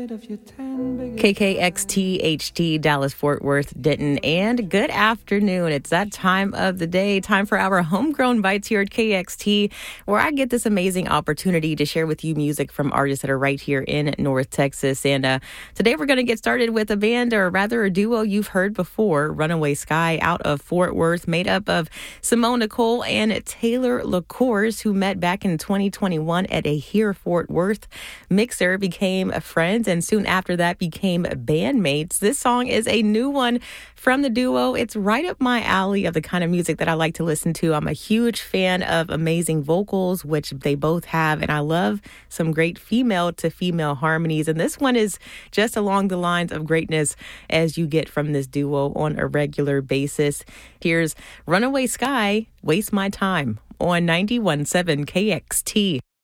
KKXT HD, Dallas, Fort Worth, Denton, and good afternoon. It's that time of the day, time for our Homegrown Bites here at KXT, where I get this amazing opportunity to share with you music from artists that are right here in North Texas. And today we're going to get started with a band, or rather a duo you've heard before, Runaway Sky, out of Fort Worth, made up of Simone Nicole and Taylor LaCourse, who met back in 2021 at a Here Fort Worth mixer, became friends, and soon after that became bandmates. This song is a new one from the duo. It's right up my alley of the kind of music that I like to listen to. I'm a huge fan of amazing vocals, which they both have, and I love some great female-to-female harmonies. And this one is just along the lines of greatness as you get from this duo on a regular basis. Here's Runaway Sky, Waste My Time on 91.7 KXT.